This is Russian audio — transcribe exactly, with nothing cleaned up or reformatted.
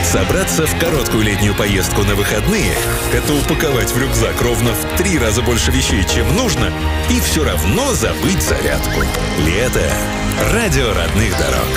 Собраться в короткую летнюю поездку на выходные – это упаковать в рюкзак ровно в три раза больше вещей, чем нужно, и все равно забыть зарядку. Лето. Радио родных дорог.